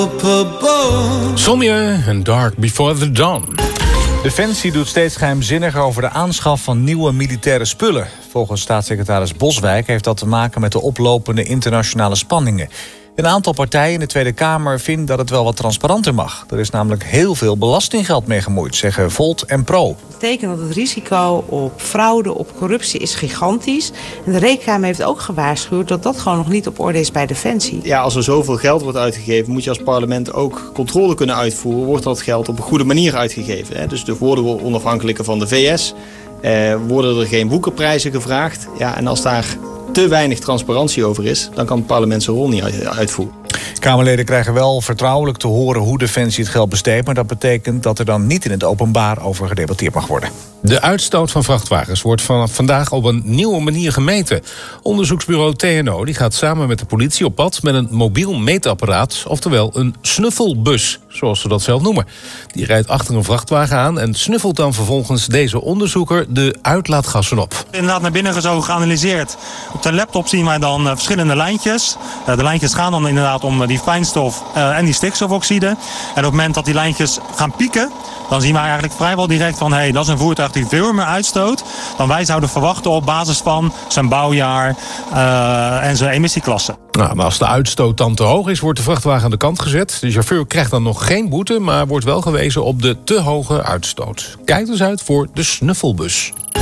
Sommier en Dark Before the Dawn. Defensie doet steeds geheimzinniger over de aanschaf van nieuwe militaire spullen. Volgens staatssecretaris Boswijk heeft dat te maken met de oplopende internationale spanningen. Een aantal partijen in de Tweede Kamer vindt dat het wel wat transparanter mag. Er is namelijk heel veel belastinggeld mee gemoeid, zeggen Volt en Pro. Dat betekent dat het risico op fraude, op corruptie is gigantisch. En de Rekenkamer heeft ook gewaarschuwd dat dat gewoon nog niet op orde is bij Defensie. Ja, als er zoveel geld wordt uitgegeven, moet je als parlement ook controle kunnen uitvoeren. Wordt dat geld op een goede manier uitgegeven? Hè? Dus worden we onafhankelijker van de VS? Worden er geen boekenprijzen gevraagd? Ja, en als daar te weinig transparantie over is, dan kan het parlement zijn rol niet uitvoeren. Kamerleden krijgen wel vertrouwelijk te horen hoe Defensie het geld besteedt, maar dat betekent dat er dan niet in het openbaar over gedebatteerd mag worden. De uitstoot van vrachtwagens wordt vanaf vandaag op een nieuwe manier gemeten. Onderzoeksbureau TNO die gaat samen met de politie op pad met een mobiel meetapparaat, oftewel een snuffelbus, zoals ze dat zelf noemen. Die rijdt achter een vrachtwagen aan en snuffelt dan vervolgens deze onderzoeker de uitlaatgassen op. Inderdaad naar binnen zo geanalyseerd. Op de laptop zien wij dan verschillende lijntjes. De lijntjes gaan dan inderdaad om die fijnstof en die stikstofoxide. En op het moment dat die lijntjes gaan pieken, dan zien wij eigenlijk vrijwel direct van hey, dat is een voertuig die veel meer uitstoot dan wij zouden verwachten op basis van zijn bouwjaar en zijn emissieklasse. Nou, maar als de uitstoot dan te hoog is, wordt de vrachtwagen aan de kant gezet. De chauffeur krijgt dan nog geen boete, maar wordt wel gewezen op de te hoge uitstoot. Kijk dus uit voor de snuffelbus.